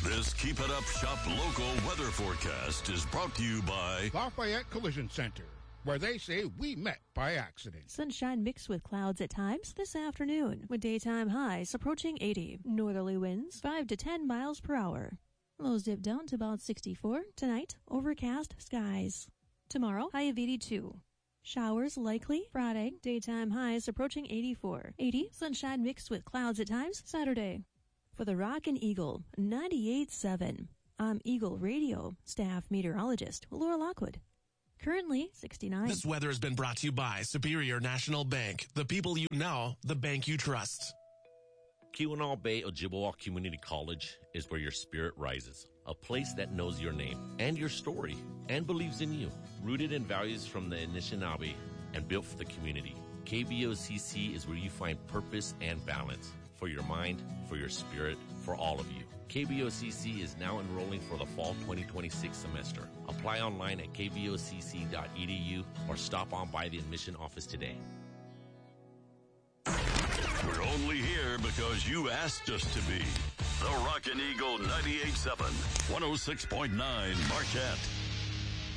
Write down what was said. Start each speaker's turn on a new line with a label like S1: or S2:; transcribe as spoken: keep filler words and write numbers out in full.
S1: This Keep It Up Shop local weather forecast is brought to you by
S2: Lafayette Collision Center, where they say we met by accident.
S3: Sunshine mixed with clouds at times this afternoon, with daytime highs approaching eighty. Northerly winds five to ten miles per hour. Lows dip down to about sixty-four. Tonight, overcast skies. Tomorrow, high of eighty-two. Showers likely Friday, daytime highs approaching eighty-four. eighty, sunshine mixed with clouds at times Saturday. For the Rockin' Eagle, ninety-eight point seven. I'm Eagle Radio staff meteorologist Laura Lockwood. Currently sixty-nine.
S4: This weather has been brought to you by Superior National Bank. The people you know, the bank you trust.
S5: Keweenaw Bay Ojibwa Community College is where your spirit rises. A place that knows your name and your story and believes in you. Rooted in values from the Anishinaabe and built for the community. K B O C C is where you find purpose and balance. For your mind, for your spirit, for all of you. K B O C C is now enrolling for the fall twenty twenty-six semester. Apply online at k b o c c dot e d u or stop on by the admission office today.
S1: We're only here because you asked us to be. The Rockin' Eagle ninety-eight point seven, one oh six point nine Marquette.